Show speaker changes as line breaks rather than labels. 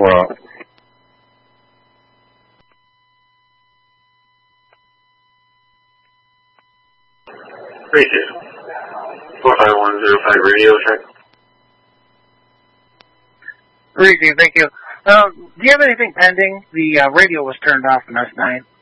well.
Great. 45105 radio check.
Great, thank you. Do you have anything pending? The radio was turned off in S9.